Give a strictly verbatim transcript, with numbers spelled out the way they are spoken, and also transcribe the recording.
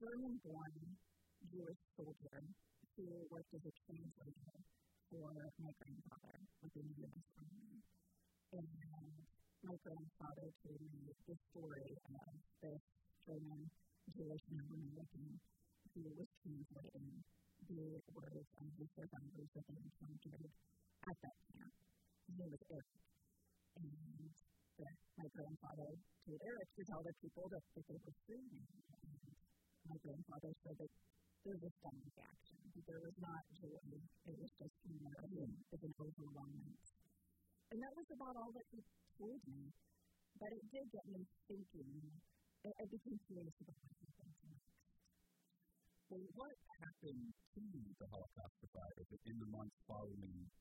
German-born Jewish soldier who worked as a translator for my grandfather within the U S Army. And my grandfather told me the story of this German Jewish American who was translating the words of the survivors that they encountered at that camp. His name was Eric. And that my grandfather told Eric to tell the people that, that they were freezing. And my grandfather said that there was stomach action, that there was not joy, it was just more of an, of an overwhelmment. And that was about all that he told me, but it did get me thinking. I, I became curious about what happened next. Well, what happened to the Holocaust survivors in the months following